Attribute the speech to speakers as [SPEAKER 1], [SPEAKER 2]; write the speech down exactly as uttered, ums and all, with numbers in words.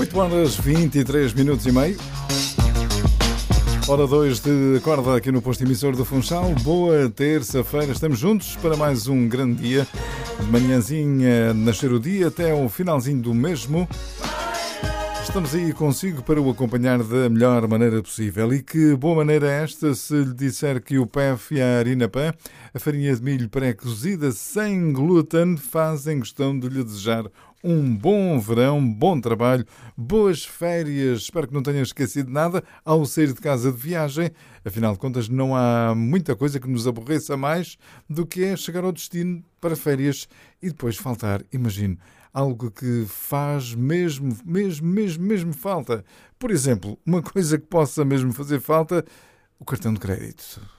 [SPEAKER 1] oito horas vinte e três minutos e meio. Hora dois de acorda aqui no posto emissor do Funchal. Boa terça-feira, estamos juntos para mais um grande dia. De manhãzinha, nascer o dia até ao finalzinho do mesmo. Estamos aí consigo para o acompanhar da melhor maneira possível. E que boa maneira é esta se lhe disser que o P E F e a Harina Pan, a farinha de milho pré-cozida sem glúten, fazem questão de lhe desejar um bom verão, bom trabalho, boas férias. Espero que não tenha esquecido nada ao sair de casa de viagem. Afinal de contas, não há muita coisa que nos aborreça mais do que é chegar ao destino para férias e depois faltar. Imagino, algo que faz mesmo, mesmo, mesmo, mesmo falta. Por exemplo, uma coisa que possa mesmo fazer falta, o cartão de crédito.